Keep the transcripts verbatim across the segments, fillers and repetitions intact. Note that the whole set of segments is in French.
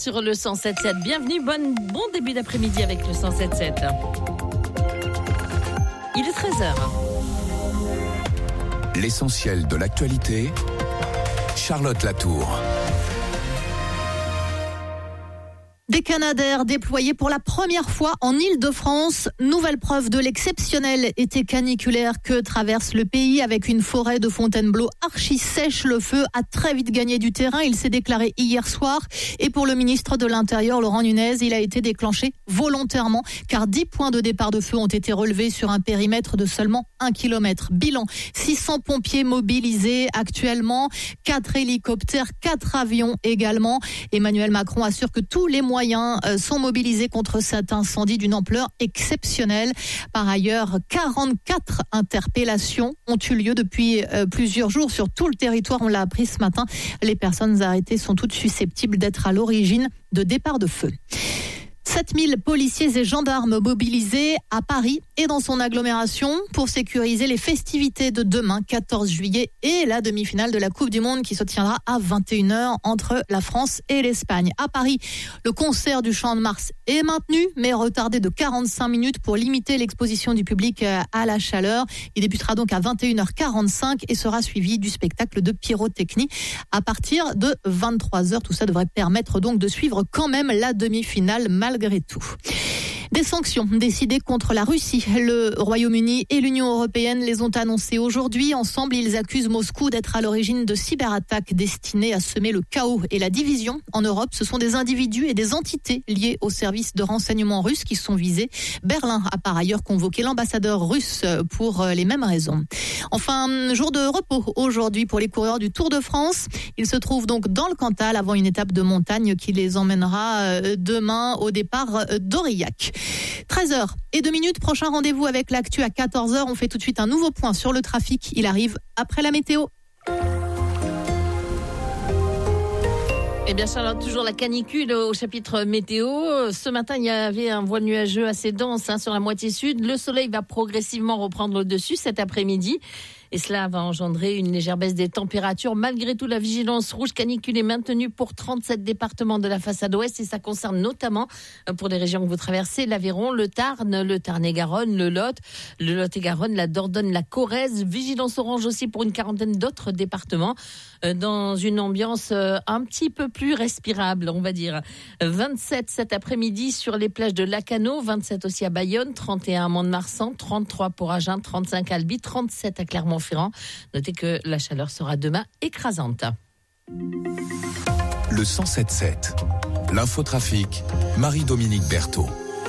sur le cent sept sept. Bienvenue, bonne, bon début d'après-midi avec le cent sept sept. Il est treize heures. L'essentiel de l'actualité, Charlotte Latour. Des Canadair déployés pour la première fois en Île-de-France. Nouvelle preuve de l'exceptionnel été caniculaire que traverse le pays avec une forêt de Fontainebleau archi sèche. Le feu a très vite gagné du terrain. Il s'est déclaré hier soir. Et pour le ministre de l'Intérieur, Laurent Nunez, il a été déclenché volontairement car dix points de départ de feu ont été relevés sur un périmètre de seulement un kilomètre. Bilan, six cents pompiers mobilisés actuellement, quatre hélicoptères, quatre avions également. Emmanuel Macron assure que tous les moyens sont mobilisés contre cet incendie d'une ampleur exceptionnelle. Par ailleurs, quarante-quatre interpellations ont eu lieu depuis euh, plusieurs jours sur tout le territoire. On l'a appris ce matin. Les personnes arrêtées sont toutes susceptibles d'être à l'origine de départs de feu. sept mille policiers et gendarmes mobilisés à Paris et dans son agglomération pour sécuriser les festivités de demain, quatorze juillet, et la demi-finale de la Coupe du Monde qui se tiendra à vingt et une heures entre la France et l'Espagne. À Paris, le concert du Champ de Mars est maintenu, mais retardé de quarante-cinq minutes pour limiter l'exposition du public à la chaleur. Il débutera donc à vingt et une heures quarante-cinq et sera suivi du spectacle de pyrotechnie à partir de vingt-trois heures. Tout ça devrait permettre donc de suivre quand même la demi-finale malgré tout. Des sanctions décidées contre la Russie. Le Royaume-Uni et l'Union européenne les ont annoncées aujourd'hui. Ensemble, ils accusent Moscou d'être à l'origine de cyberattaques destinées à semer le chaos et la division en Europe. Ce sont des individus et des entités liées aux services de renseignement russes qui sont visés. Berlin a par ailleurs convoqué l'ambassadeur russe pour les mêmes raisons. Enfin, jour de repos aujourd'hui pour les coureurs du Tour de France. Ils se trouvent donc dans le Cantal avant une étape de montagne qui les emmènera demain au départ d'Aurillac. treize heures et deux minutes, prochain rendez-vous avec l'actu à quatorze heures. On fait tout de suite un nouveau point sur le trafic. Il arrive après la météo. Eh bien Charlotte, toujours la canicule au chapitre météo. Ce matin, il y avait un voile nuageux assez dense hein, sur la moitié sud. Le soleil va progressivement reprendre le dessus cet après-midi. Et cela va engendrer une légère baisse des températures. Malgré tout, la vigilance rouge canicule est maintenue pour trente-sept départements de la façade ouest. Et ça concerne notamment, pour les régions que vous traversez, l'Aveyron, le Tarn, le Tarn-et-Garonne, le Lot, le Lot-et-Garonne, la Dordogne, la Corrèze. Vigilance orange aussi pour une quarantaine d'autres départements. Dans une ambiance un petit peu plus respirable, on va dire. vingt-sept cet après-midi sur les plages de Lacanau, vingt-sept aussi à Bayonne, trente et un à Mont-de-Marsan, trente-trois pour Agen, trente-cinq à Albi, trente-sept à Clermont-Ferrand. Notez que la chaleur sera demain écrasante. Le cent sept sept, l'infotrafic, Marie-Dominique Berthaud.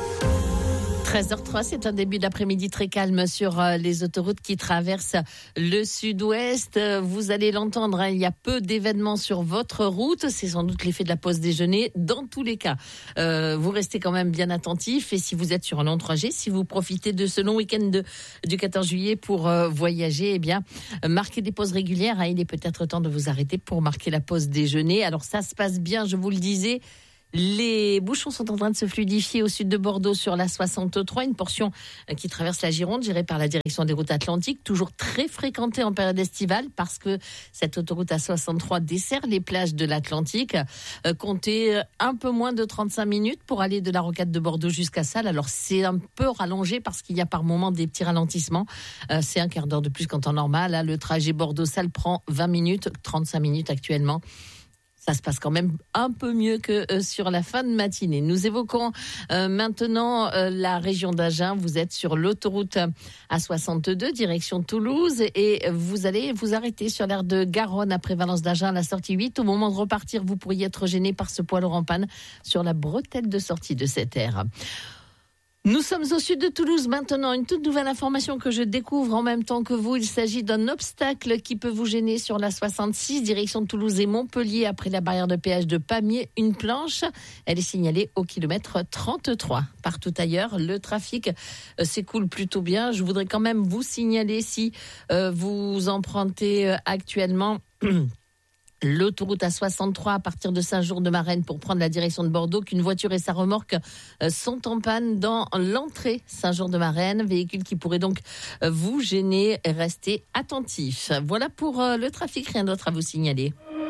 treize heures trois, c'est un début d'après-midi très calme sur les autoroutes qui traversent le sud-ouest. Vous allez l'entendre, hein, il y a peu d'événements sur votre route. C'est sans doute l'effet de la pause déjeuner. Dans tous les cas, euh, vous restez quand même bien attentifs. Et si vous êtes sur un long trajet, si vous profitez de ce long week-end de, du quatorze juillet pour euh, voyager, eh bien, marquez des pauses régulières. Hein, il est peut-être temps de vous arrêter pour marquer la pause déjeuner. Alors ça se passe bien, je vous le disais. Les bouchons sont en train de se fluidifier au sud de Bordeaux sur la soixante-trois, une portion qui traverse la Gironde, gérée par la direction des routes atlantiques, toujours très fréquentée en période estivale parce que cette autoroute A soixante-trois dessert les plages de l'Atlantique. Euh, comptez un peu moins de trente-cinq minutes pour aller de la rocade de Bordeaux jusqu'à Salles. Alors c'est un peu rallongé parce qu'il y a par moments des petits ralentissements. Euh, c'est un quart d'heure de plus qu'en temps normal. Là, le trajet Bordeaux-Salles prend vingt minutes, trente-cinq minutes actuellement. Ça se passe quand même un peu mieux que euh, sur la fin de matinée. Nous évoquons euh, maintenant euh, la région d'Agen. Vous êtes sur l'autoroute A soixante-deux, direction Toulouse, et vous allez vous arrêter sur l'aire de Garonne après Valence d'Agen à la sortie huit. Au moment de repartir, vous pourriez être gêné par ce poids lourd en panne sur la bretelle de sortie de cette aire. Nous sommes au sud de Toulouse maintenant. Une toute nouvelle information que je découvre en même temps que vous. Il s'agit d'un obstacle qui peut vous gêner sur la soixante-six, direction Toulouse et Montpellier, après la barrière de péage de Pamiers. Une planche, elle est signalée au kilomètre trente-trois. Partout ailleurs, le trafic euh, s'écoule plutôt bien. Je voudrais quand même vous signaler si euh, vous empruntez euh, actuellement... l'autoroute A soixante-trois à partir de Saint-Jour-de-Marennes pour prendre la direction de Bordeaux, qu'une voiture et sa remorque sont en panne dans l'entrée Saint-Jour-de-Marennes, véhicule qui pourrait donc vous gêner. Restez attentifs. Voilà pour le trafic, rien d'autre à vous signaler.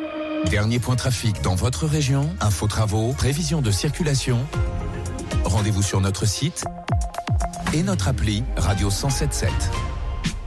Dernier point trafic dans votre région, info travaux, prévision de circulation. Rendez-vous sur notre site et notre appli Radio cent sept sept.